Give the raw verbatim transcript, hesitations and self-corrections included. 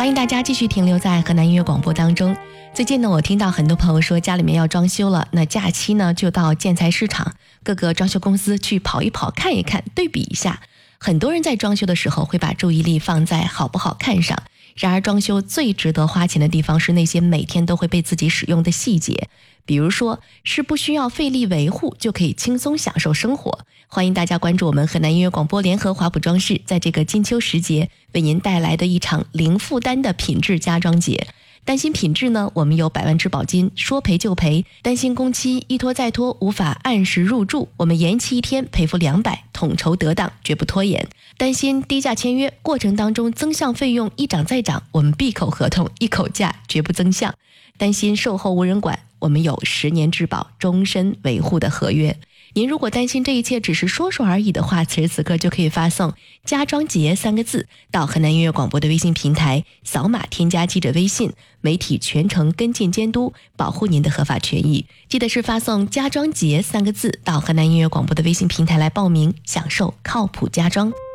欢迎大家继续停留在河南音乐广播当中。最近呢，我听到很多朋友说家里面要装修了，那假期呢就到建材市场各个装修公司去跑一跑，看一看，对比一下。很多人在装修的时候会把注意力放在好不好看上，然而装修最值得花钱的地方是那些每天都会被自己使用的细节，比如说是不需要费力维护就可以轻松享受生活。欢迎大家关注我们河南音乐广播联合华普装饰在这个金秋时节为您带来的一场零负担的品质家装节。担心品质呢，我们有百万质保金，说赔就赔。担心工期一拖再拖，无法按时入住，我们延期一天赔付两百，统筹得当，绝不拖延。担心低价签约过程当中增项费用一涨再涨，我们闭口合同一口价，绝不增项。担心售后无人管，我们有十年质保、终身维护的合约。您如果担心这一切只是说说而已的话，此时此刻就可以发送家装节三个字到河南音乐广播的微信平台，扫码添加记者微信，媒体全程跟进监督，保护您的合法权益。记得是发送家装节三个字到河南音乐广播的微信平台来报名，享受靠谱家装。